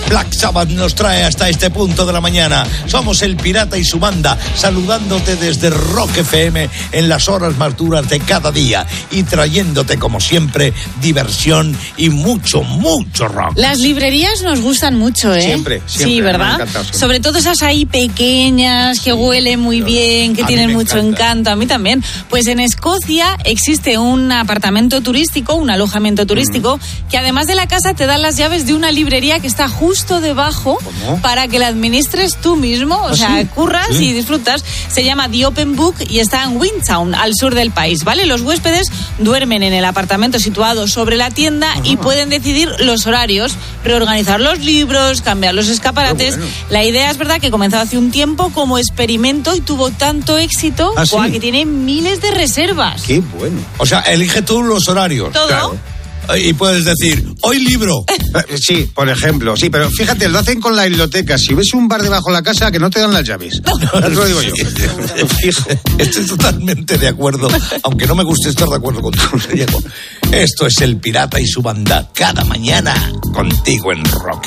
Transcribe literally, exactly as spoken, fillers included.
Black Sabbath nos trae hasta este punto de la mañana. Somos el Pirata y su banda, saludándote desde Rock F M en las horas más duras de cada día y trayéndote, como siempre, diversión y mucho, mucho rock. Las librerías nos gustan mucho, ¿eh? Siempre, siempre. Sí, ¿verdad? Sobre todo esas ahí pequeñas, que huelen muy bien, que A tienen mucho encanta. encanto. A mí también. Pues en Escocia existe un apartamento turístico, un alojamiento turístico, mm. que además de la casa te dan las llaves de una librería que está justo debajo. ¿Cómo? Para que la administres tú mismo, o ¿Ah, sea, sí? curras Sí. y disfrutas. Se llama The Open Book y está en Windtown, al sur del país, ¿vale? Los huéspedes duermen en el apartamento situado sobre la tienda uh-huh. y pueden decidir los horarios, reorganizar los libros, cambiar los escaparates. Bueno. La idea es verdad que comenzó hace un tiempo como experimento y tuvo tanto éxito ¿Ah, sí? que tiene miles de reservas. Qué bueno. O sea, elige tú los horarios. Todo. Claro. Y puedes decir, hoy libro. Sí, por ejemplo, sí, pero fíjate, lo hacen con la biblioteca. Si ves un bar debajo de la casa, que no te dan las llaves. Ya te lo digo yo. Fijo. Estoy totalmente de acuerdo, aunque no me guste estar de acuerdo contigo, Diego. Esto es el Pirata y su banda, cada mañana contigo en Rock